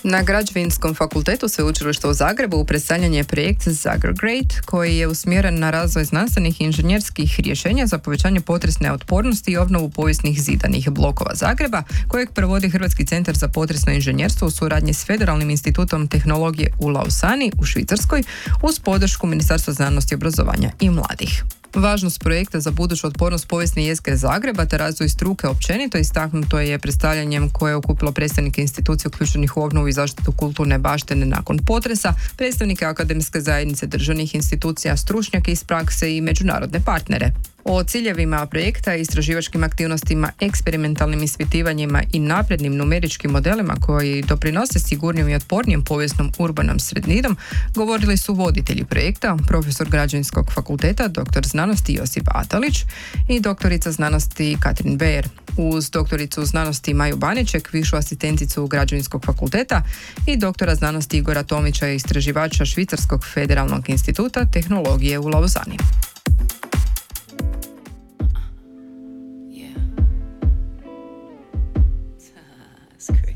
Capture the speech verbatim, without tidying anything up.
Na Građevinskom fakultetu Sveučilišta u Zagrebu predstavljen je projekt Zagrograde koji je usmjeren na razvoj znanstvenih i inženjerskih rješenja za povećanje potresne otpornosti i obnovu povijesnih zidanih blokova Zagreba, kojeg provodi Hrvatski centar za potresno inženjerstvo u suradnji s Federalnim institutom tehnologije u Lausani u Švicarskoj uz podršku Ministarstva znanosti, obrazovanja i mladih. Važnost projekta za buduću otpornost povijesne jezgre Zagreba te razvoj struke općenito istaknuto je predstavljanjem koje je okupilo predstavnike institucija uključenih u obnovu i zaštitu kulturne baštine nakon potresa, predstavnike akademske zajednice, državnih institucija, stručnjake iz prakse i međunarodne partnere. O ciljevima projekta, istraživačkim aktivnostima, eksperimentalnim ispitivanjima i naprednim numeričkim modelima koji doprinose sigurnijem i otpornijem povijesnom urbanom sredinom govorili su voditelji projekta, profesor Građevinskog fakulteta, doktor znanosti Josip Atalić i doktorica znanosti Katrin Bejer. Uz doktoricu znanosti Maju Baniček, višu asistenticu Građevinskog fakulteta i doktora znanosti Igora Tomića, istraživača Švicarskog federalnog instituta tehnologije u Lausani. It's crazy.